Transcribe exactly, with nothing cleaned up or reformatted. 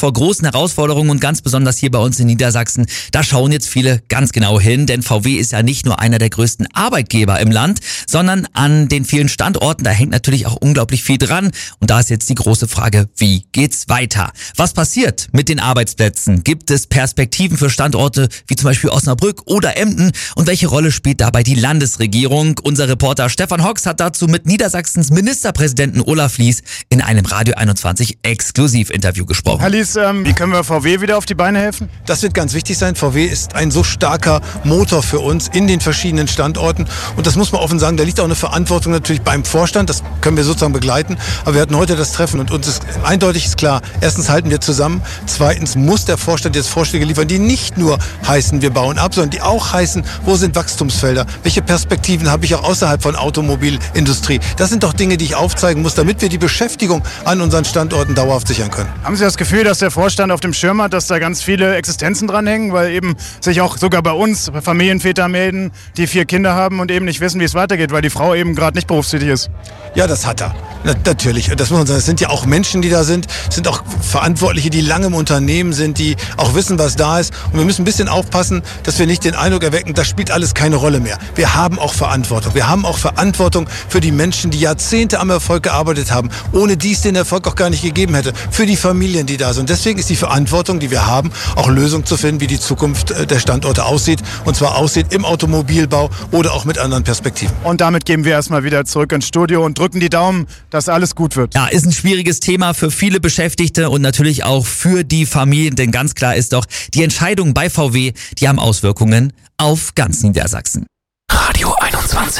vor großen Herausforderungen und ganz besonders hier bei uns in Niedersachsen, da schauen jetzt viele ganz genau hin, denn V W ist ja nicht nur einer der größten Arbeitgeber im Land, sondern an den vielen Standorten, da hängt natürlich auch unglaublich viel dran und da ist jetzt die große Frage, wie geht's weiter? Was passiert mit den Arbeitsplätzen? Gibt es Perspektiven für Standorte wie zum Beispiel Osnabrück oder Emden und welche Rolle spielt dabei die Landesregierung? Unser Reporter Stefan Hocks hat dazu mit Niedersachsens Ministerpräsidenten Olaf Lies in einem Radio einundzwanzig Exklusivinterview gesprochen. Herr Lies, ähm, wie können wir V W wieder auf die Beine helfen? Das wird ganz wichtig sein. V W ist ein so starker Motor für uns in den verschiedenen Standorten und das muss man offen sagen, da liegt auch eine Verantwortung natürlich beim Vorstand, das können wir sozusagen begleiten, aber wir hatten heute das Treffen und uns ist eindeutig ist klar, erstens halten wir zusammen, zweitens muss der Vorstand jetzt Vorschläge liefern, die nicht nur heißen, wir bauen ab, sondern die auch heißen, wo sind Wachstumsfelder, welche Perspektiven habe ich auch außerhalb von Automobilindustrie. Das sind doch Dinge, die ich aufzeigen muss, damit wir die Beschäftigung an unseren Standorten dauerhaft sichern können. Haben Sie das Gefühl, dass der Vorstand auf dem Schirm hat, dass da ganz viele Existenzen dranhängen, weil eben sich auch sogar bei uns Familienväter melden, die vier Kinder haben und eben nicht wissen, wie es weitergeht, weil die Frau eben gerade nicht berufstätig ist? Ja, das hat er. Na, natürlich. Das muss man sagen. Es sind ja auch Menschen, die da sind. Es sind auch Verantwortliche, die lange im Unternehmen sind, die auch wissen, was da ist. Und wir müssen ein bisschen aufpassen, dass wir nicht den Eindruck erwecken, das spielt alles keine Rolle mehr. Wir haben auch Verantwortung. Wir haben auch Verantwortung für die Menschen, die Jahrzehnte am Erfolg gearbeitet haben, ohne die es den Erfolg auch gar nicht gegeben hätte. Für die Familien, die da sind. Deswegen ist die Verantwortung, die wir haben, auch Lösungen zu finden, wie die Zukunft der Standorte aussieht. Und zwar aussieht im Automobilbau oder auch mit anderen Perspektiven. Und damit geben wir erstmal wieder zurück ins Studio und drücken die Daumen, dass alles gut wird. Ja, ist ein schwieriges Thema für viele Beschäftigte und natürlich auch für die Familien, denn ganz klar ist doch, die Entscheidungen bei V W, die haben Auswirkungen auf ganz Niedersachsen. Radio einundzwanzig.